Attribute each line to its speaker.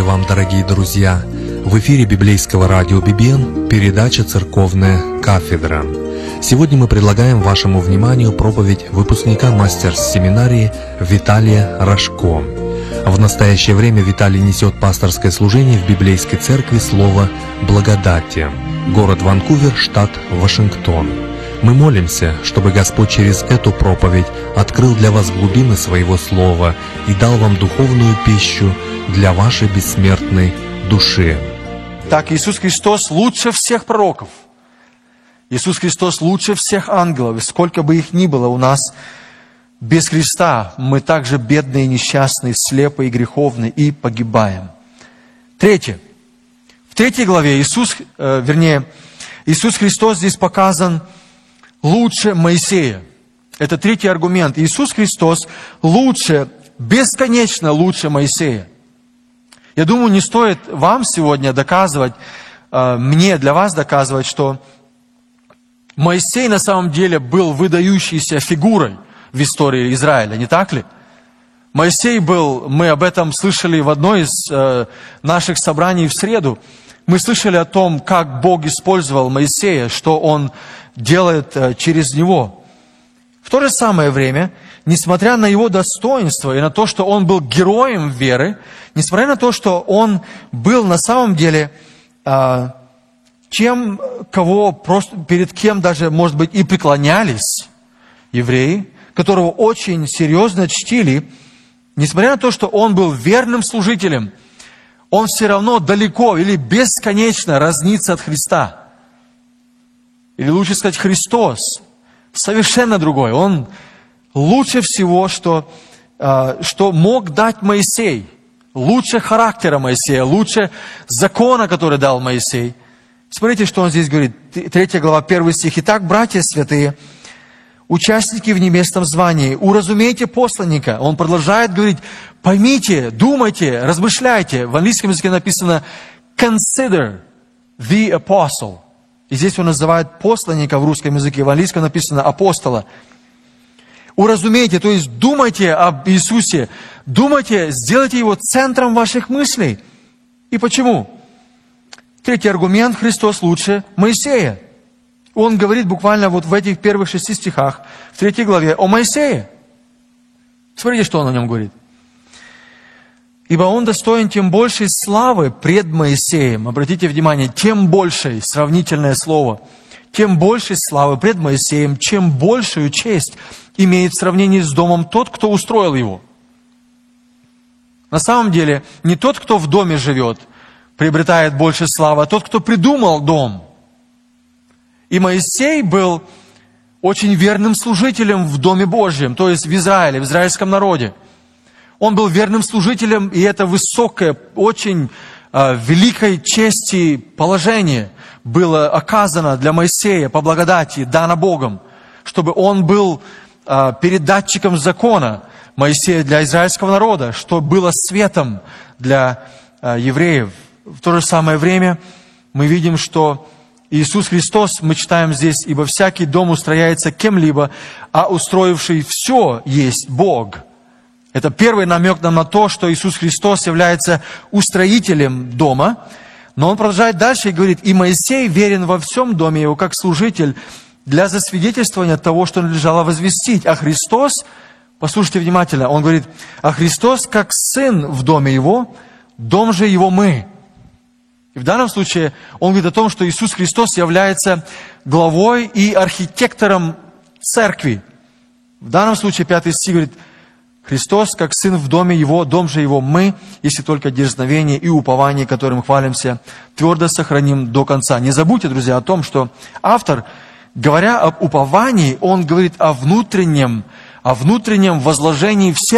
Speaker 1: Приветствую вам, дорогие друзья! В эфире библейского радио BBN передача «Церковная кафедра». Сегодня мы предлагаем вашему вниманию проповедь выпускника мастерс-семинарии Виталия Рожко. В настоящее время Виталий несет пасторское служение в библейской церкви «Слово благодати», город Ванкувер, штат Вашингтон. Мы молимся, чтобы Господь через эту проповедь открыл для вас глубины Своего Слова и дал вам духовную пищу для вашей бессмертной души.
Speaker 2: Так, Иисус Христос лучше всех пророков. Иисус Христос лучше всех ангелов. Сколько бы их ни было у нас, без Христа мы также бедные, несчастные, слепые, греховные и погибаем. Третье. В 3 главе Иисус Христос здесь показан лучше Моисея. Это 3-й аргумент. Иисус Христос лучше, бесконечно лучше Моисея. Я думаю, не стоит вам сегодня доказывать, мне для вас доказывать, что Моисей на самом деле был выдающейся фигурой в истории Израиля, не так ли? Моисей был, мы об этом слышали в одной из наших собраний в среду. Мы слышали о том, как Бог использовал Моисея, что Он делает через него. В то же самое время, несмотря на его достоинство и на то, что он был героем веры, несмотря на то, что он был на самом деле тем, перед кем даже, может быть, и преклонялись евреи, которого очень серьезно чтили, несмотря на то, что он был верным служителем, он все равно далеко или бесконечно разнится от Христа. Или лучше сказать, Христос совершенно другой. Он лучше всего, что мог дать Моисей. Лучше характера Моисея, лучше закона, который дал Моисей. Смотрите, что он здесь говорит. 3 глава, 1 стих. «Итак, братья святые, участники в небесном звании, уразумейте посланника». Он продолжает говорить, поймите, думайте, размышляйте. В английском языке написано «consider the apostle». И здесь он называет посланника в русском языке, в английском написано апостола. Уразумейте, то есть думайте об Иисусе, думайте, сделайте Его центром ваших мыслей. И почему? 3-й аргумент, Христос лучше Моисея. Он говорит буквально вот в этих первых 6 стихах, в 3 главе, о Моисее. Смотрите, что он о нем говорит. «Ибо он достоин тем большей славы пред Моисеем». Обратите внимание, тем большей, сравнительное слово, тем большей славы пред Моисеем, чем большую честь имеет в сравнении с домом тот, кто устроил его. На самом деле, не тот, кто в доме живет, приобретает больше славы, а тот, кто придумал дом. И Моисей был очень верным служителем в Доме Божьем, то есть в Израиле, в израильском народе. Он был верным служителем, и это высокое, очень великой чести положение было оказано для Моисея по благодати, дано Богом, чтобы он был передатчиком закона Моисея для израильского народа, что было светом для евреев. В то же самое время мы видим, что Иисус Христос, мы читаем здесь, «Ибо всякий дом устрояется кем-либо, а устроивший все есть Бог». Это первый намек нам на то, что Иисус Христос является устроителем дома. Но Он продолжает дальше и говорит, «И Моисей верен во всем доме его, как служитель, для засвидетельствования того, что надлежало возвестить. А Христос, послушайте внимательно, Он говорит, а Христос, как сын в доме его, дом же его мы». И в данном случае Он говорит о том, что Иисус Христос является главой и архитектором церкви. В данном случае 5 стих говорит, Христос, как Сын в доме Его, дом же Его мы, если только дерзновение и упование, которым хвалимся, твердо сохраним до конца. Не забудьте, друзья, о том, что автор, говоря об уповании, он говорит о внутреннем возложении всех